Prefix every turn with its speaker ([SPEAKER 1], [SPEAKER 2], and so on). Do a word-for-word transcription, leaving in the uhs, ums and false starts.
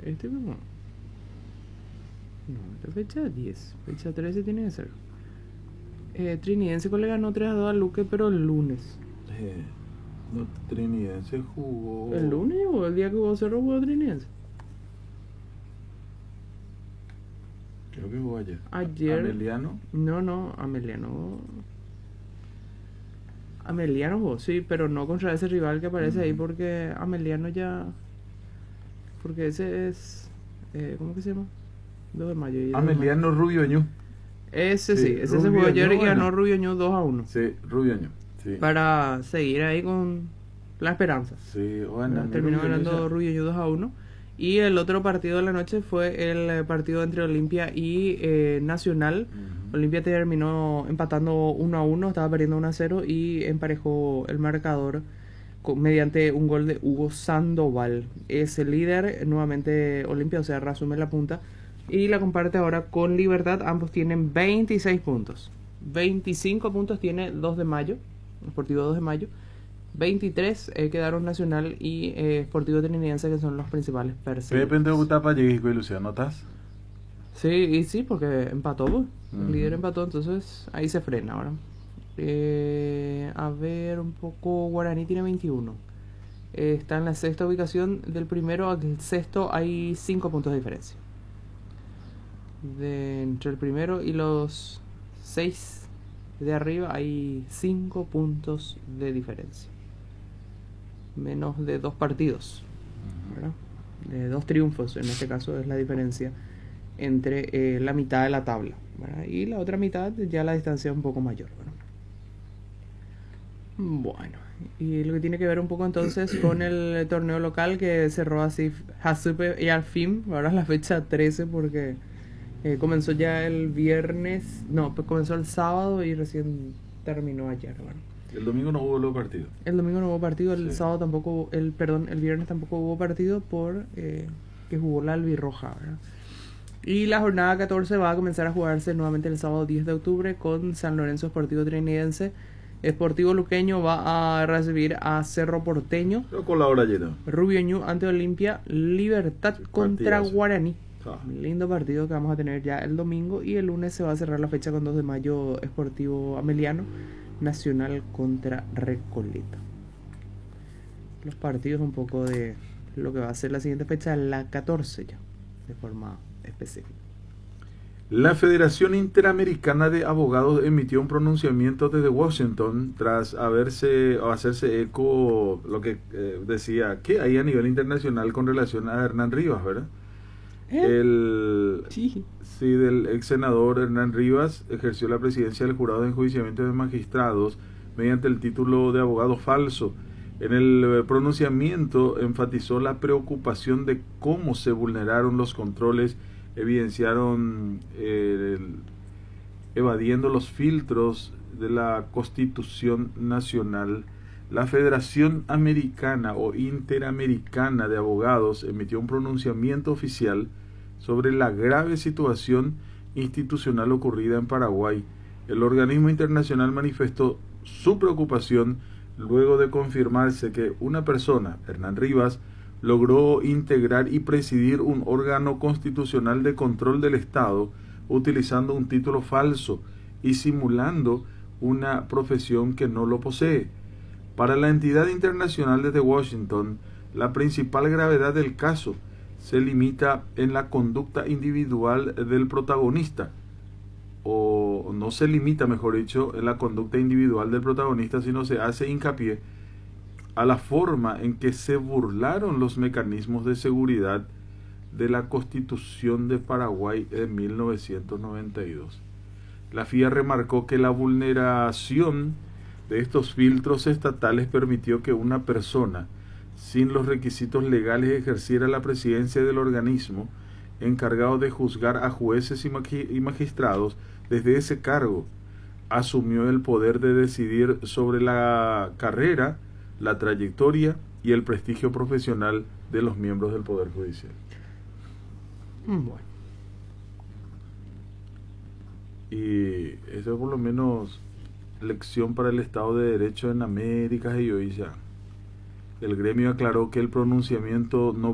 [SPEAKER 1] Este como... No, esta fecha diez. Fecha trece tiene que ser. Eh, Trinidense le ganó tres a dos a Luque, pero el lunes.
[SPEAKER 2] Eh, no, Trinidense jugó.
[SPEAKER 1] ¿El lunes o el día que jugó Cerro jugó Trinidense?
[SPEAKER 2] Creo que jugó ayer.
[SPEAKER 1] Ayer.
[SPEAKER 2] ¿Ameliano?
[SPEAKER 1] No, no, Ameliano. Ameliano jugó, sí, pero no contra ese rival que aparece
[SPEAKER 2] Ujú.
[SPEAKER 1] ahí porque Ameliano ya. Porque ese es. Eh, ¿Cómo que se llama? dos de mayo. y dos de mayo.
[SPEAKER 2] Ameliano Rubioño.
[SPEAKER 1] Ese sí,
[SPEAKER 2] Sí,
[SPEAKER 1] ese se
[SPEAKER 2] Rubio
[SPEAKER 1] jugó ayer
[SPEAKER 2] Ñu,
[SPEAKER 1] y ganó
[SPEAKER 2] bueno.
[SPEAKER 1] Rubio Ñu dos a uno.
[SPEAKER 2] Sí, Rubioño. Sí.
[SPEAKER 1] Para seguir ahí con la esperanza.
[SPEAKER 2] Sí, bueno,
[SPEAKER 1] ¿verdad? Terminó
[SPEAKER 2] Rubio Ñu
[SPEAKER 1] ganando
[SPEAKER 2] ya-
[SPEAKER 1] Rubio Ñu dos a uno. Y el otro partido de la noche fue el eh, partido entre Olimpia y eh, Nacional.
[SPEAKER 2] Ujú.
[SPEAKER 1] Olimpia terminó empatando uno a uno, estaba perdiendo uno a cero y emparejó el marcador con- mediante un gol de Hugo Sandoval. Es el líder nuevamente Olimpia, o sea, resume la punta y la comparte ahora con Libertad. Ambos tienen veintiséis puntos. veinticinco puntos tiene dos de mayo, Sportivo dos de mayo. veintitrés eh, quedaron Nacional y eh, Sportivo Trinidense, que son los principales
[SPEAKER 2] Pepe
[SPEAKER 1] perseguidos.
[SPEAKER 2] de Utapa llegué y Luciano, ¿notas?
[SPEAKER 1] Sí, y sí, porque empató, pues. El
[SPEAKER 2] Ujú.
[SPEAKER 1] líder empató, entonces ahí se frena ahora. Eh, a ver, un poco, Guaraní tiene veintiuno. Eh, está en la sexta ubicación. Del primero al sexto hay cinco puntos de diferencia. De, entre el primero y los seis de arriba hay cinco puntos de diferencia. Menos de dos partidos, ¿verdad? De dos triunfos, en este caso es la diferencia entre eh, la mitad de la tabla, ¿verdad? Y la otra mitad ya la distancia es un poco mayor, ¿verdad? Bueno, y lo que tiene que ver un poco entonces con el torneo local que cerró así Hasupe y al fin, ahora es la fecha trece porque eh, comenzó ya el viernes, no, pues comenzó el sábado y recién terminó ayer, ¿verdad?
[SPEAKER 2] El domingo no hubo los partidos.
[SPEAKER 1] El domingo no hubo partido, el
[SPEAKER 2] Sí.
[SPEAKER 1] sábado tampoco, hubo- el perdón, el viernes tampoco hubo partido por eh, que jugó la albirroja, ¿verdad? Y la jornada catorce va a comenzar a jugarse nuevamente el sábado diez de octubre con San Lorenzo Sportivo Trinidense. Sportivo Luqueño va a recibir a Cerro Porteño.
[SPEAKER 2] Yo con la hora llena.
[SPEAKER 1] Rubio Ñu ante Olimpia. Libertad contra
[SPEAKER 2] Partidazo.
[SPEAKER 1] Guaraní.
[SPEAKER 2] Ah.
[SPEAKER 1] Un lindo partido que vamos a tener ya el domingo. Y el lunes se va a cerrar la fecha con dos de mayo Sportivo Ameliano. Nacional contra Recoleta. Los partidos un poco de lo que va a ser la siguiente fecha, la catorce ya, de forma específica.
[SPEAKER 2] La Federación Interamericana de Abogados emitió un pronunciamiento desde Washington tras haberse o hacerse eco lo que eh, decía que hay a nivel internacional con relación a Hernán Rivas, ¿verdad?
[SPEAKER 1] ¿Eh?
[SPEAKER 2] El
[SPEAKER 1] Sí.
[SPEAKER 2] sí, del ex senador Hernán Rivas ejerció la presidencia del jurado de enjuiciamiento de magistrados mediante el título de abogado falso. En el eh, pronunciamiento enfatizó la preocupación de cómo se vulneraron los controles, evidenciaron eh, el- evadiendo los filtros de la Constitución Nacional. La Federación Americana o Interamericana de Abogados emitió un pronunciamiento oficial sobre la grave situación institucional ocurrida en Paraguay. El organismo internacional manifestó su preocupación luego de confirmarse que una persona, Hernán Rivas, logró integrar y presidir un órgano constitucional de control del Estado utilizando un título falso y simulando una profesión que no lo posee. Para la entidad internacional desde Washington, la principal gravedad del caso se limita en la conducta individual del protagonista, o no se limita, mejor dicho, en la conducta individual del protagonista, sino se hace hincapié a la forma en que se burlaron los mecanismos de seguridad de la Constitución de Paraguay de mil novecientos noventa y dos. La F I A remarcó que la vulneración de estos filtros estatales permitió que una persona sin los requisitos legales ejerciera la presidencia del organismo encargado de juzgar a jueces y magistrados. Desde ese cargo asumió el poder de decidir sobre la carrera, la trayectoria y el prestigio profesional de los miembros del Poder Judicial.
[SPEAKER 1] Bueno.
[SPEAKER 2] Y eso es por lo menos lección para el Estado de Derecho en América y hoy ya. El gremio aclaró que el pronunciamiento no